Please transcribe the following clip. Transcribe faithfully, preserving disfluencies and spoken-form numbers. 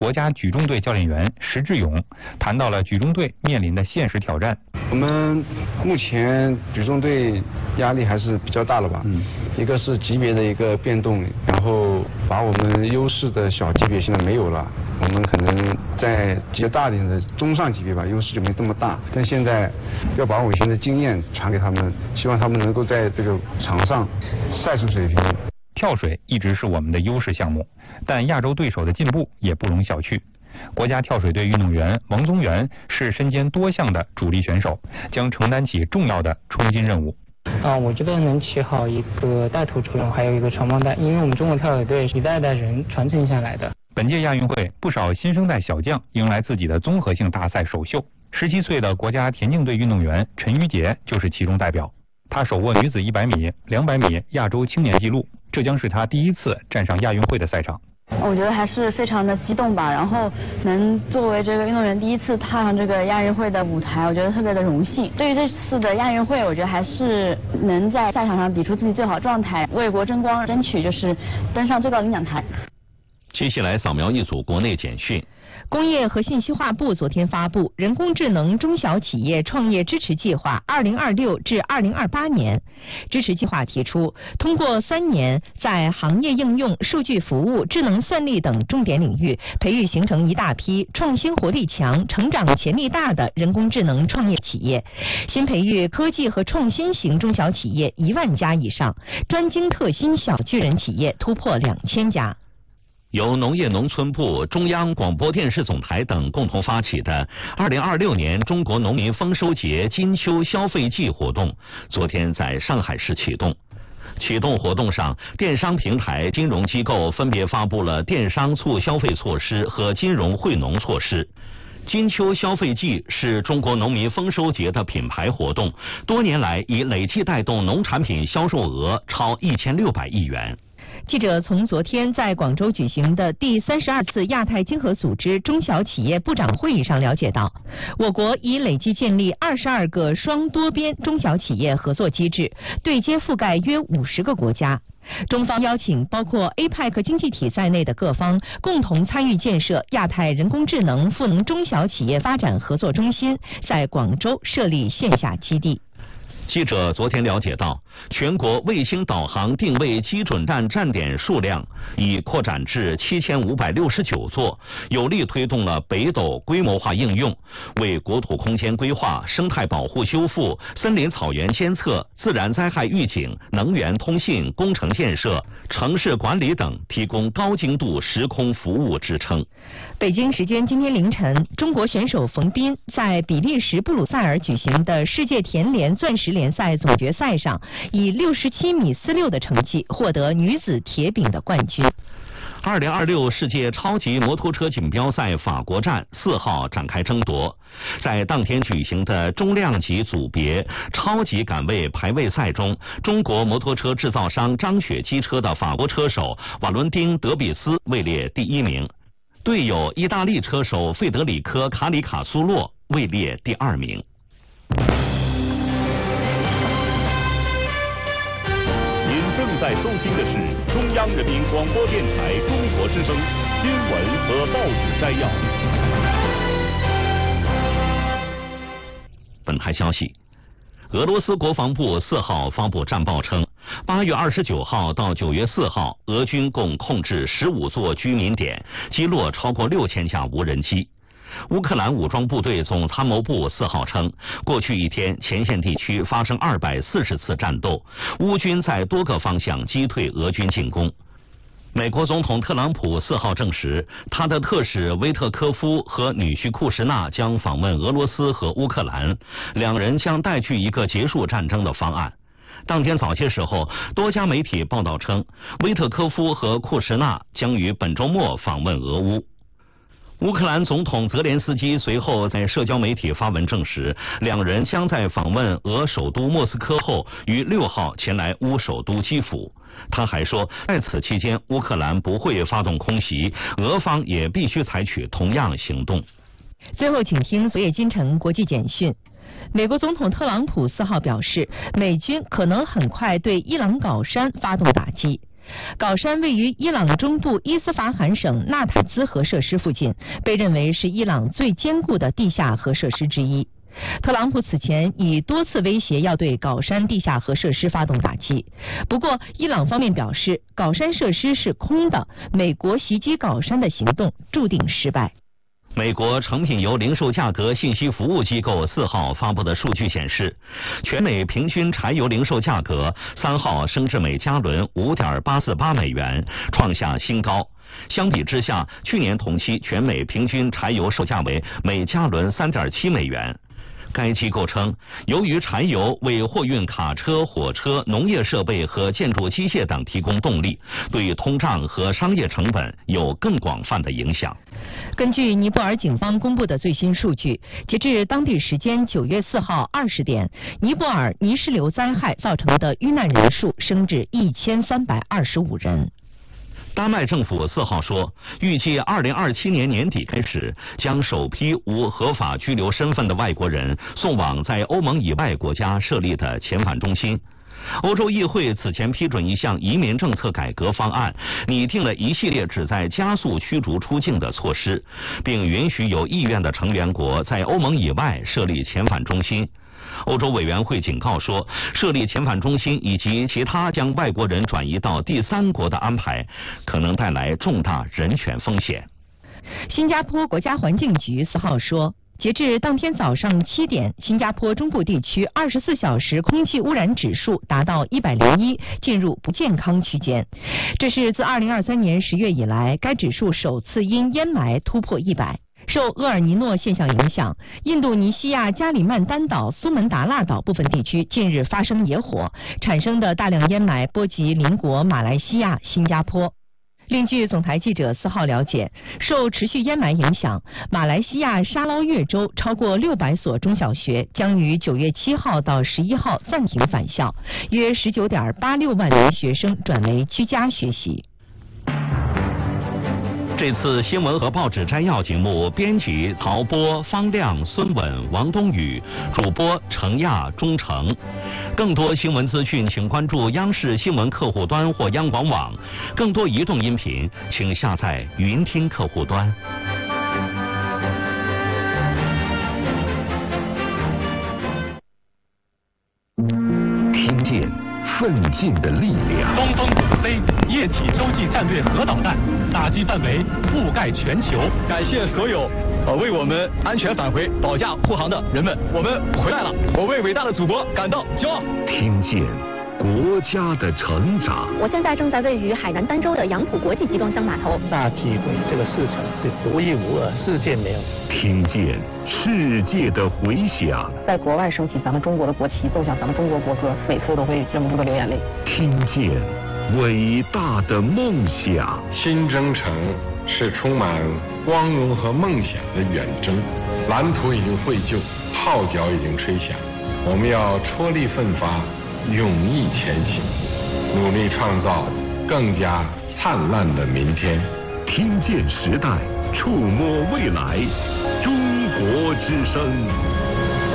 国家举重队教练员石志勇谈到了举重队面临的现实挑战。 我们目前举重队压力还是比较大的吧，嗯，一个是级别的一个变动，然后把我们优势的小级别现在没有了，我们可能在级别大一点的中上级别吧，优势就没这么大，但现在要把我以前的经验传给他们，希望他们能够在这个场上赛事水平。 跳水一直是我们的优势项目，但亚洲对手的进步也不容小觑。国家跳水队运动员王宗源是身兼多项的主力选手，将承担起重要的冲金任务。 啊，我觉得能起好一个带头作用，还有一个传帮带，因为我们中国跳水队是一代代人传承下来的。 本届亚运会，不少新生代小将迎来自己的综合性大赛首秀。十七岁的国家田径队运动员陈瑜杰就是其中代表。他手握女子一百米、两百米亚洲青年纪录，这将是他第一次站上亚运会的赛场。 我觉得还是非常的激动吧，然后能作为这个运动员第一次踏上这个亚运会的舞台，我觉得特别的荣幸。对于这次的亚运会，我觉得还是能在赛场上比出自己最好状态，为国争光，争取就是登上最高领奖台。 接下来扫描一组国内简讯。 工业和信息化部昨天发布人工智能中小企业创业支持计划二零二六至二零二八年。支持计划提出，通过三年在行业应用、数据服务、智能算力等重点领域，培育形成一大批创新活力强、成长潜力大的人工智能创业企业，新培育科技和创新型中小企业一万家以上，专精特新小巨人企业突破两千家。 由农业农村部、中央广播电视总台等共同发起的二零二六年中国农民丰收节金秋消费季活动，昨天在上海市启动。启动活动上，电商平台、金融机构分别发布了电商促消费措施和金融惠农措施。金秋消费季是中国农民丰收节的品牌活动，多年来已累计带动农产品销售额超一千六百亿元。 记者从昨天在广州举行的第三十二次亚太经合组织中小企业部长会议上了解到，我国已累计建立二十二个双多边中小企业合作机制，对接覆盖约五十个国家。中方邀请包括 A P E C 经济体在内的各方共同参与建设亚太人工智能赋能中小企业发展合作中心，在广州设立线下基地。 记者昨天了解到，全国卫星导航定位基准站站点数量已扩展至七千五百六十九座，有力推动了北斗规模化应用，为国土空间规划、生态保护修复、森林草原监测、自然灾害预警、能源通信、工程建设、城市管理等提供高精度时空服务支撑。 北京时间今天凌晨，中国选手冯彬在比利时布鲁塞尔举行的世界田联钻石联赛总决赛上，以六十七米四六的成绩获得女子铁饼的冠军。 二零二六世界超级摩托车锦标赛法国站四号展开争夺，在当天举行的中量级组别超级杆位排位赛中，中国摩托车制造商张雪机车的法国车手瓦伦丁·德比斯位列第一名，队友意大利车手费德里科·卡里卡苏洛位列第二名。 您正在收听的是中央人民广播电台中国之声新闻和报纸摘要。 本台消息，俄罗斯国防部四号发布战报称，八月二十九号到九月四号，俄军共控制十五座居民点，击落超过六千架无人机。乌克兰武装部队总参谋部四号称，过去一天前线地区发生二百四十次战斗，乌军在多个方向击退俄军进攻。美国总统特朗普四号证实，他的特使威特科夫和女婿库什纳将访问俄罗斯和乌克兰，两人将带去一个结束战争的方案。当天早些时候，多家媒体报道称，威特科夫和库什纳将于本周末访问俄乌。乌克兰总统泽连斯基随后在社交媒体发文证实，两人将在访问俄首都莫斯科后，于六号前来乌首都基辅。他还说，在此期间，乌克兰不会发动空袭，俄方也必须采取同样行动。 最后，请听昨夜今晨国际简讯。美国总统特朗普四号表示，美军可能很快对伊朗搞山发动打击。 镐山位于伊朗中部伊斯法罕省纳坦兹核设施附近，被认为是伊朗最坚固的地下核设施之一。特朗普此前已多次威胁要对镐山地下核设施发动打击，不过伊朗方面表示，镐山设施是空的，美国袭击镐山的行动注定失败。 美国成品油零售价格信息服务机构四号发布的数据显示，全美平均柴油零售价格三号升至每加仑 五点八四八美元，创下新高。相比之下，去年同期全美平均柴油售价为每加仑 三点七美元。该机构称，由于柴油为货运卡车、火车、农业设备和建筑机械等提供动力，对通胀和商业成本有更广泛的影响。 根据尼泊尔警方公布的最新数据，截至当地时间九月四号二十点，尼泊尔泥石流灾害造成的遇难人数升至一千三百二十五人。 丹麦政府四号说，预计二零二七年年底开始，将首批无合法居留身份的外国人送往在欧盟以外国家设立的遣返中心。欧洲议会此前批准一项移民政策改革方案，拟定了一系列旨在加速驱逐出境的措施，并允许有意愿的成员国在欧盟以外设立遣返中心。欧洲委员会警告说，设立遣返中心以及其他将外国人转移到第三国的安排，可能带来重大人权风险。 新加坡国家环境局四号说，截至当天早上七点，新加坡中部地区二十四小时空气污染指数达到一百零一，进入不健康区间。这是自二零二三年十月以来，该指数首次因烟霾突破一百。受厄尔尼诺现象影响，印度尼西亚加里曼丹岛、苏门答腊岛部分地区近日发生野火，产生的大量烟霾波及邻国马来西亚、新加坡。另据总台记者四号了解，受持续烟霾影响，马来西亚沙捞越州超过六百所中小学将于九月七号到十一号暂停返校，约十九点八六万名学生转为居家学习。 这次新闻和报纸摘要节目，编辑陶波、方亮、孙稳、王冬雨，主播程亚、钟诚。更多新闻资讯，请关注央视新闻客户端或央广网。更多移动音频，请下载云听客户端。 听见奋进的力量。 东风五 C 液体洲际战略核导弹打击范围覆盖全球。 感谢所有呃为我们安全返回保驾护航的人们，我们回来了，我为伟大的祖国感到骄傲。 听见国家的成长。 我现在正在位于海南儋州的杨浦国际集装箱码头。 大体会这个市场是独一无二，世界没有。 听见世界的回响。 在国外升起咱们中国的国旗，奏响咱们中国国歌，每次都会忍不住的流眼泪。 听见伟大的梦想。 新征程是充满光荣和梦想的远征，蓝图已经绘就，号角已经吹响，我们要踔厉奋发，勇毅前行，努力创造更加灿烂的明天。 听见时代，触摸未来，中国之声。